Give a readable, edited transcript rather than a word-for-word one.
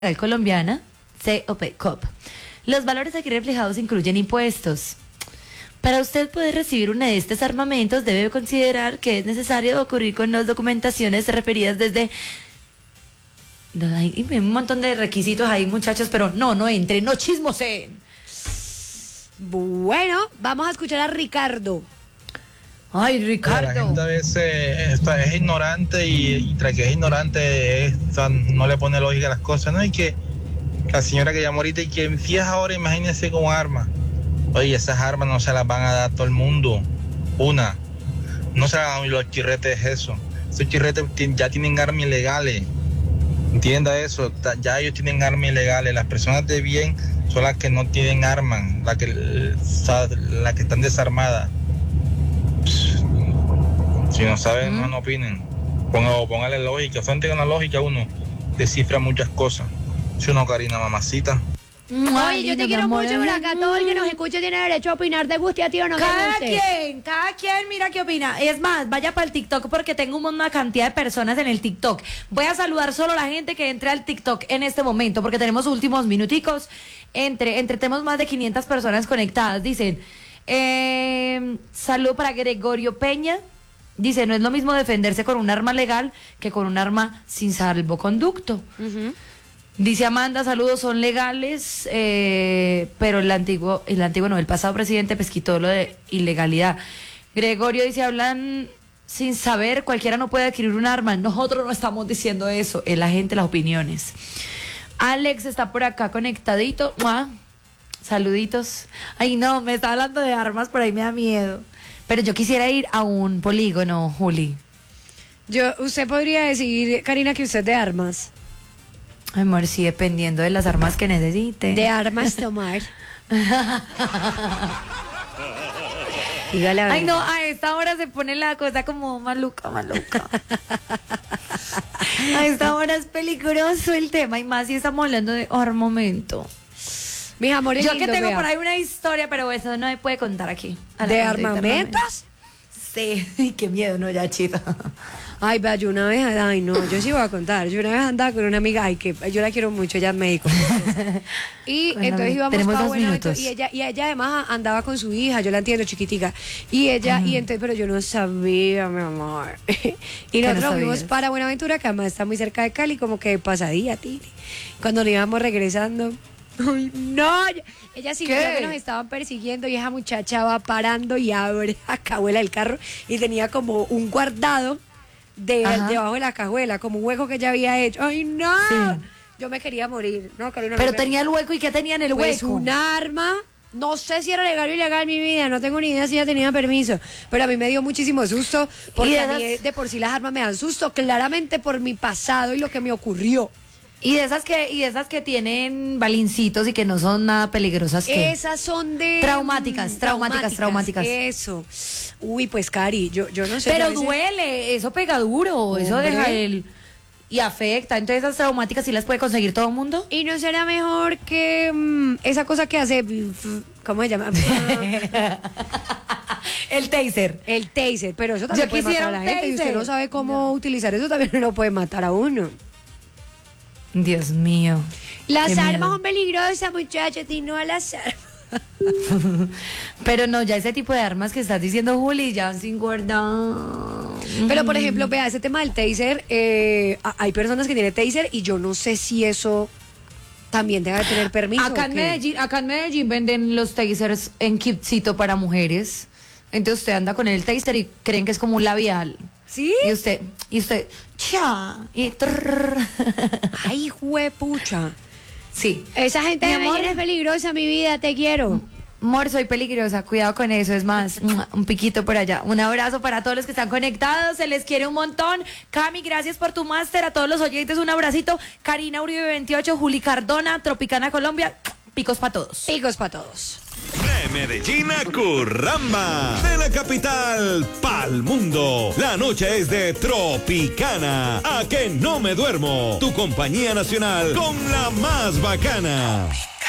colombiana, COP. Los valores aquí reflejados incluyen impuestos. Para usted poder recibir uno de estos armamentos, debe considerar que es necesario ocurrir con las documentaciones referidas desde... Hay un montón de requisitos ahí, muchachos, pero no entren, no chismosen. Bueno, vamos a escuchar a Ricardo. Ay, Ricardo. La gente a veces es ignorante y tras que es ignorante no le pone lógica a las cosas, ¿no? Y que la señora que llamó ahorita y que si es ahora, imagínense con armas. Oye, esas armas no se las van a dar a todo el mundo. No se las dan los chirretes eso. Esos chirretes ya tienen armas ilegales. Entienda eso, ya ellos tienen armas ilegales. Las personas de bien son las que no tienen armas, las que están desarmadas. Si no saben, no opinen. Póngale lógica. Frente a una lógica uno descifra muchas cosas. Si no, Karina, mamacita. Oye, yo te quiero mucho, pero acá todo el que nos escuche tiene derecho a opinar, te guste a ti o no te guste. Cada quien mira qué opina. Es más, vaya para el TikTok porque tengo una cantidad de personas en el TikTok. Voy a saludar solo a la gente que entre al TikTok en este momento porque tenemos últimos minuticos. Tenemos más de 500 personas conectadas. Dicen, saludo para Gregorio Peña. Dice, no es lo mismo defenderse con un arma legal que con un arma sin salvoconducto. Dice Amanda, saludos, son legales, pero el pasado presidente pues quitó lo de ilegalidad. Gregorio dice, hablan sin saber, cualquiera no puede adquirir un arma. Nosotros no estamos diciendo eso, es la gente, las opiniones. Alex está por acá conectadito. ¡Mua! Saluditos. Ay, no, me está hablando de armas, por ahí me da miedo. Pero yo quisiera ir a un polígono, Juli. Usted podría decir, Karina, que usted es de armas. Amor, sí, dependiendo de las armas que necesite. De armas tomar. Dígale. Ay, no, a esta hora se pone la cosa como maluca. A esta hora es peligroso el tema, y más si estamos hablando de armamento. Mis amores, yo que tengo por ahí una historia, pero eso no me puede contar aquí. ¿De armamentos? Sí, qué miedo, no, ya chita. Ay, vea, yo una vez, yo sí voy a contar. Yo una vez andaba con una amiga, que yo la quiero mucho, ella es médico. Y bueno, entonces íbamos para Buenaventura, y ella además andaba con su hija, yo la entiendo, chiquitica. Y ella, y entonces, pero yo no sabía, mi amor. Y nosotros fuimos para Buenaventura, que además está muy cerca de Cali, como que pasadía, Tini. Cuando nos íbamos regresando, ay, no, ella sí vio que nos estaban persiguiendo y esa muchacha va parando y abre la cajuela del carro y tenía como un guardado debajo de la cajuela, como un hueco que ella había hecho. ¡Ay, no! Sí. Yo me quería morir. No, Karina, pero tenía el hueco, ¿y qué tenía en el pues hueco? Un arma. No sé si era legal o ilegal mi vida, no tengo ni idea si ella tenía permiso, pero a mí me dio muchísimo susto, porque a mí de por sí las armas me dan susto, claramente por mi pasado y lo que me ocurrió. Y de esas que tienen balincitos y que no son nada peligrosas. ¿Qué? Esas son de... Traumáticas. Eso. Uy, pues, Cari, yo no sé. Pero duele, eso pega duro, hombre. Eso deja y afecta. Entonces esas traumáticas sí las puede conseguir todo el mundo. ¿Y no será mejor que esa cosa que hace... ¿Cómo se llama? El taser. El taser, pero eso también puede matar a la gente. Y usted no sabe cómo utilizar eso, también lo puede matar a uno. Dios mío. Las armas son peligrosas, muchachos, y no a las armas. Pero no, ya ese tipo de armas que estás diciendo, Juli, ya sin guardar. Pero por ejemplo, vea, ese tema del taser, hay personas que tienen taser y yo no sé si eso también debe tener permiso. Acá en Medellín venden los tasers en kitcito para mujeres. Entonces usted anda con el taser y creen que es como un labial. ¿Sí? Y usted, cha, y trrr. Ay, juepucha. Sí. Esa gente de Medellín es peligrosa, mi vida, te quiero. Amor, soy peligrosa, cuidado con eso, es más, un piquito por allá. Un abrazo para todos los que están conectados, se les quiere un montón. Cami, gracias por tu máster, a todos los oyentes un abracito. Karina Uribe 28, Juli Cardona, Tropicana Colombia, picos para todos. Picos para todos. De Medellín a Curramba, de la capital pa'l mundo. La noche es de Tropicana. A que no me duermo. Tu compañía nacional con la más bacana.